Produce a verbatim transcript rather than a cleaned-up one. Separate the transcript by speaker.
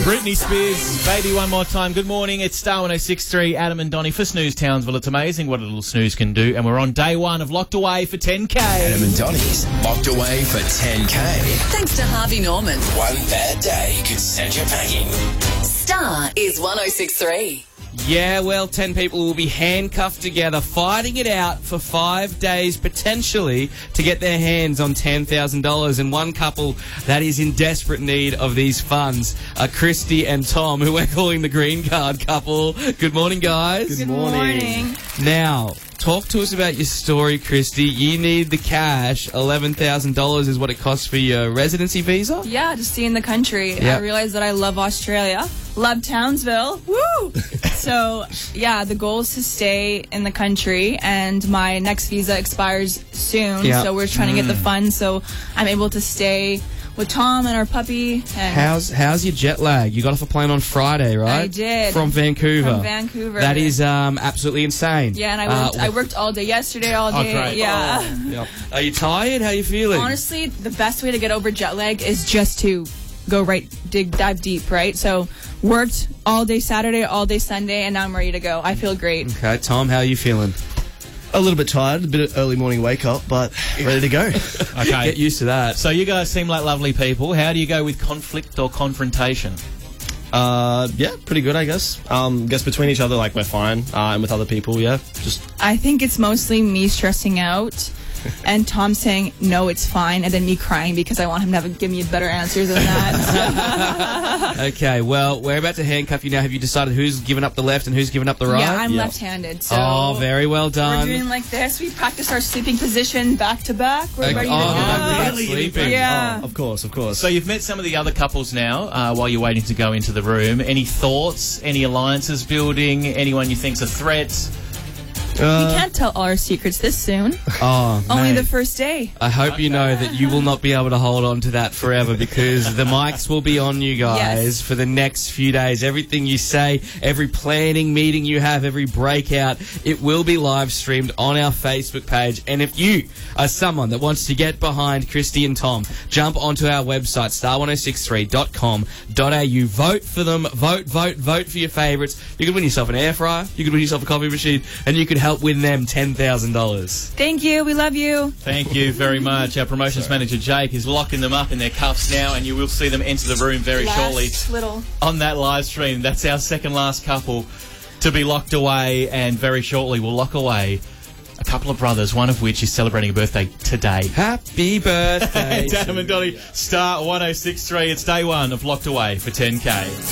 Speaker 1: Britney Spears, Baby One More Time. Good morning, it's Star one oh six point three, Adam and Donnie for Snooze Townsville. It's amazing what a little snooze can do, and we're on day one of Locked Away for ten K.
Speaker 2: Adam and Donnie's Locked Away for ten K.
Speaker 3: Thanks to Harvey Norman.
Speaker 2: One bad day could send you packing.
Speaker 3: Star is one oh six point three.
Speaker 4: Yeah, well, ten people will be handcuffed together, fighting it out for five days, potentially, to get their hands on ten thousand dollars. And one couple that is in desperate need of these funds are Christy and Tom, who we're calling the green card couple. Good morning, guys.
Speaker 5: Good morning.
Speaker 4: Now, talk to us about your story, Christy. You need the cash. eleven thousand dollars is what it costs for your residency visa?
Speaker 5: Yeah, to see in the country.
Speaker 4: Yep.
Speaker 5: I realized that I love Australia. Love Townsville. Woo! So, yeah, the goal is to stay in the country, and my next visa expires soon.
Speaker 4: Yep.
Speaker 5: So we're trying to get the funds so I'm able to stay with Tom and our puppy. And
Speaker 4: How's how's your jet lag? You got off a plane on Friday, right?
Speaker 5: I did.
Speaker 4: From Vancouver.
Speaker 5: From Vancouver.
Speaker 4: That is um, absolutely insane.
Speaker 5: Yeah, and I worked,
Speaker 4: Uh,
Speaker 5: I worked all day yesterday, all
Speaker 1: Oh,
Speaker 5: day.
Speaker 1: great.
Speaker 5: Yeah.
Speaker 4: Yep. Are you tired? How are you feeling?
Speaker 5: Honestly, the best way to get over jet lag is just to go right, dig, dive deep, right? So, worked all day Saturday, all day Sunday, and now I'm ready to go. I feel great.
Speaker 4: Okay, Tom, how are you feeling?
Speaker 6: A little bit tired, a bit of early morning wake up, but ready to go.
Speaker 1: Okay.
Speaker 4: Get used to that.
Speaker 1: So you guys seem like lovely people. How do you go with conflict or confrontation?
Speaker 6: Uh, yeah, pretty good, I guess. Um, guess between each other, like, we're fine. Uh, and with other people, yeah, just...
Speaker 5: I think it's mostly me stressing out and Tom saying, no, it's fine, and then me crying because I want him to have a, give me a better answer than that.
Speaker 4: Okay, well, we're about to handcuff you now. Have you decided who's given up the left and who's given up the right?
Speaker 5: Yeah, I'm
Speaker 6: Yeah.
Speaker 5: left-handed, so...
Speaker 4: Oh, very well
Speaker 5: We're
Speaker 4: done.
Speaker 5: doing like this. We practice our sleeping position back-to-back. We're
Speaker 4: Okay.
Speaker 5: ready to
Speaker 4: Oh,
Speaker 5: go.
Speaker 4: really? Sleeping.
Speaker 5: Yeah.
Speaker 6: Oh, of course, of course.
Speaker 1: So you've met some of the other couples now uh, while you're waiting to go into the room. Any thoughts? Any alliances building? Anyone you think's a threat?
Speaker 5: We can't tell all our secrets this soon.
Speaker 4: Oh,
Speaker 5: Only
Speaker 4: mate.
Speaker 5: the first day.
Speaker 4: I hope you know that you will not be able to hold on to that forever, because the mics will be on you guys
Speaker 5: Yes.
Speaker 4: for the next few days. Everything you say, every planning meeting you have, every breakout, it will be live streamed on our Facebook page. And if you are someone that wants to get behind Christy and Tom, jump onto our website, star one oh six three dot com dot a u. Vote for them. Vote, vote, vote for your favourites. You could win yourself an air fryer. You could win yourself a coffee machine. And you could help win them ten thousand dollars.
Speaker 5: Thank you. We love you.
Speaker 1: Thank you very much. Our promotions manager, Jake, is locking them up in their cuffs now, and you will see them enter the room very shortly
Speaker 5: Last little...
Speaker 1: on that live stream. That's our second last couple to be locked away, and very shortly we'll lock away a couple of brothers, one of which is celebrating a birthday today.
Speaker 4: Happy birthday.
Speaker 1: It's Adam and Donnie, Star one oh six point three. It's day one of Locked Away for ten K.